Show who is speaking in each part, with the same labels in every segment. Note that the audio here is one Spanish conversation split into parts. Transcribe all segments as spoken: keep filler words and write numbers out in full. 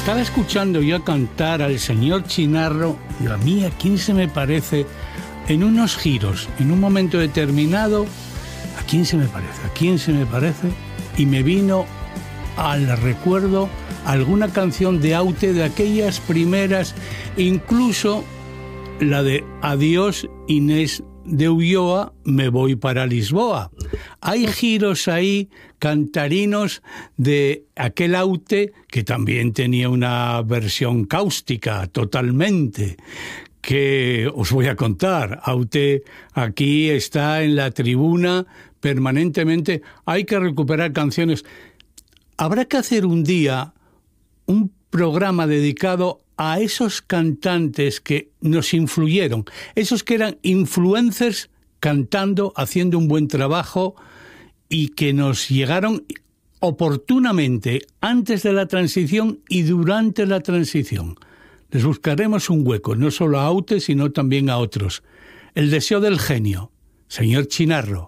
Speaker 1: estaba escuchando yo cantar al señor Chinarro, y a mí, ¿a quién se me parece? En unos giros, en un momento determinado, ¿a quién se me parece? ¿A quién se me parece? Y me vino al recuerdo alguna canción de Aute de aquellas primeras, incluso la de Adiós Inés de Ulloa, me voy para Lisboa. Hay giros ahí cantarinos de aquel Aute, que también tenía una versión cáustica totalmente, que os voy a contar. Aute aquí está en la tribuna permanentemente. Hay que recuperar canciones. Habrá que hacer un día un programa dedicado a esos cantantes que nos influyeron, esos que eran influencers cantando, haciendo un buen trabajo y que nos llegaron oportunamente antes de la transición y durante la transición. Les buscaremos un hueco, no solo a Aute, sino también a otros. El deseo del genio, señor Chinarro,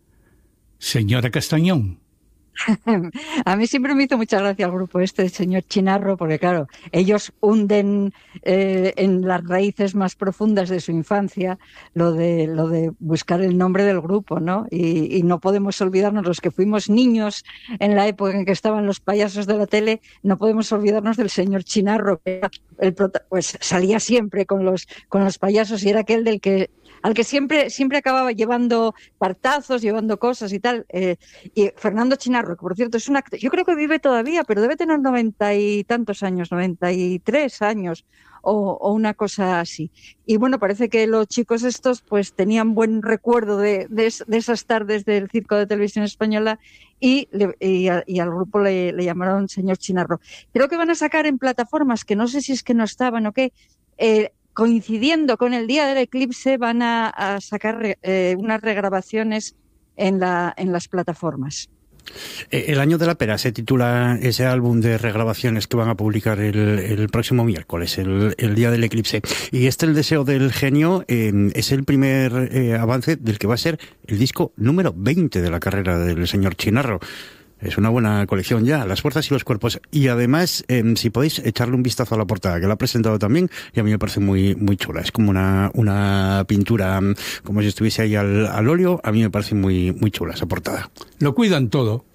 Speaker 1: señora Castañón.
Speaker 2: A mí siempre me hizo mucha gracia el grupo este, el señor Chinarro, porque claro, ellos hunden eh, en las raíces más profundas de su infancia lo de lo de buscar el nombre del grupo, ¿no? Y, y no podemos olvidarnos, los que fuimos niños en la época en que estaban los payasos de la tele, no podemos olvidarnos del señor Chinarro, que era el prota- pues salía siempre con los con los payasos y era aquel del que al que siempre siempre acababa llevando partazos, llevando cosas y tal. Eh, y Fernando Chinarro, que por cierto es un actor, yo creo que vive todavía, pero debe tener noventa y tantos años, noventa y tres años o, o una cosa así. Y bueno, parece que los chicos estos pues tenían buen recuerdo de, de, de esas tardes del Circo de Televisión Española y, le, y, a, y al grupo le, le llamaron señor Chinarro. Creo que van a sacar en plataformas, que no sé si es que no estaban o qué, eh, coincidiendo con el día del eclipse, van a, a sacar eh, unas regrabaciones en, la, en las plataformas.
Speaker 3: El año de la pera se titula ese álbum de regrabaciones que van a publicar el, el próximo miércoles, el, el día del eclipse. Y este, El deseo del genio, eh, es el primer eh, avance del que va a ser el disco número veinte de la carrera del señor Chinarro. Es una buena colección ya, Las fuerzas y los cuerpos. Y además, eh, si podéis echarle un vistazo a la portada, que la ha presentado también, y a mí me parece muy muy chula. Es como una una pintura, como si estuviese ahí al, al óleo. A mí me parece muy muy chula esa portada.
Speaker 1: Lo cuidan todo.